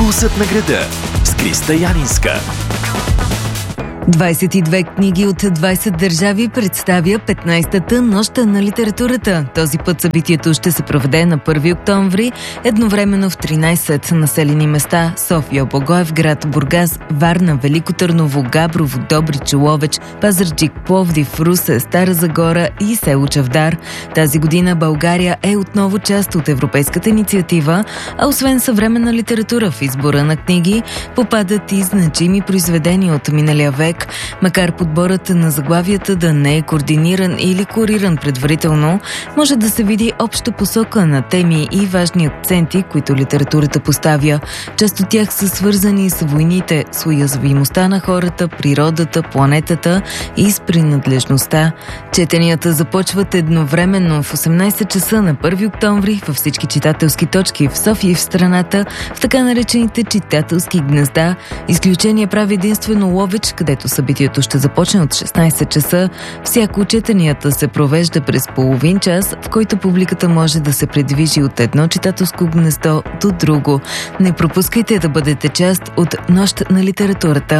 Пулсът на града с Криста Янинска. 22 книги от 20 държави представя 15-та нощ на литературата. Този път събитието ще се проведе на 1 октомври, едновременно в 13 населени места – София, Благоевград, Бургас, Варна, Велико Търново, Габрово, Добрич, Ловеч, Пазарджик, Пловдив, Русе, Стара Загора и село Чавдар. Тази година България е отново част от европейската инициатива, а освен съвременна литература в избора на книги, попадат и значими произведения от миналия век. Макар подборът на заглавията да не е координиран или куриран предварително, може да се види обща посока на теми и важни акценти, които литературата поставя. Част от тях са свързани с войните, с уязвимостта на хората, природата, планетата и с принадлежността. Четенията започват едновременно в 18 часа на 1 октомври във всички читателски точки в София и в страната, в така наречените читателски гнезда. Изключение прави единствено Ловеч, където събитието ще започне от 16 часа. Всяко четенията се провежда през половин час, в който публиката може да се придвижи от едно читателско гнездо до друго. Не пропускайте да бъдете част от Нощ на литературата.